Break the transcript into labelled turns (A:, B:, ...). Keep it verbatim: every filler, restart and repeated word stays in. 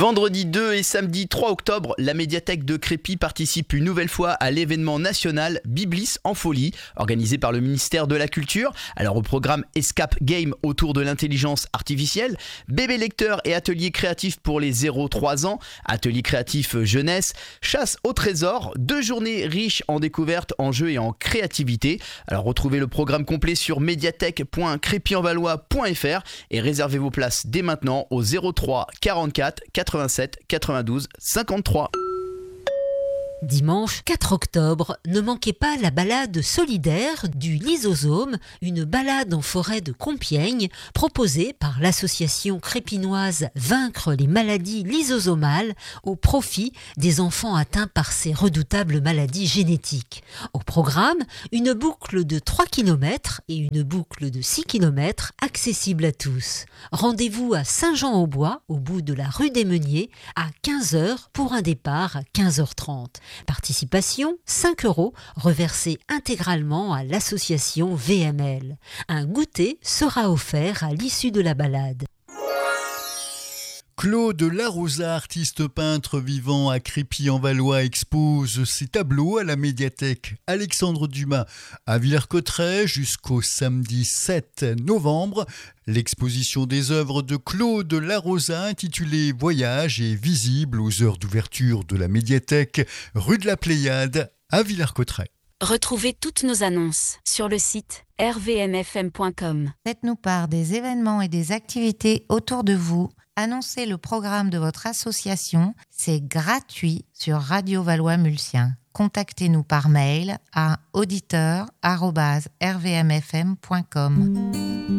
A: Vendredi deux et samedi trois octobre, la médiathèque de Crépy participe une nouvelle fois à l'événement national Biblis en folie, organisé par le ministère de la Culture. Alors au programme Escape Game autour de l'intelligence artificielle, bébé lecteur et atelier créatif pour les zéro trois ans, atelier créatif jeunesse, chasse au trésor, deux journées riches en découvertes, en jeux et en créativité. Alors retrouvez le programme complet sur médiathèque point crépy en valois point f r et réservez vos places dès maintenant au zéro trois quarante-quatre quatre-vingt-sept quatre-vingt-douze cinquante-trois.
B: Dimanche quatre octobre, ne manquez pas la balade solidaire du Lysosome, une balade en forêt de Compiègne proposée par l'association crépinoise Vaincre les maladies lysosomales au profit des enfants atteints par ces redoutables maladies génétiques. Au programme, une boucle de trois kilomètres et une boucle de six kilomètres accessibles à tous. Rendez-vous à Saint-Jean-au-Bois, au bout de la rue des Meuniers, à quinze heures pour un départ à quinze heures trente. Participation cinq euros reversés intégralement à l'association V M L. Un goûter sera offert à l'issue de la balade.
C: Claude Larosa, artiste peintre vivant à Crépy-en-Valois, expose ses tableaux à la médiathèque Alexandre Dumas à Villers-Cotterêts jusqu'au samedi sept novembre. L'exposition des œuvres de Claude Larosa intitulée Voyage est visible aux heures d'ouverture de la médiathèque rue de la Pléiade à Villers-Cotterêts.
D: Retrouvez toutes nos annonces sur le site r v m f m point com.
E: Faites-nous part des événements et des activités autour de vous. Annoncez le programme de votre association. C'est gratuit sur Radio Valois-Mulsien. Contactez-nous par mail à auditeur arobase r v m f m point com.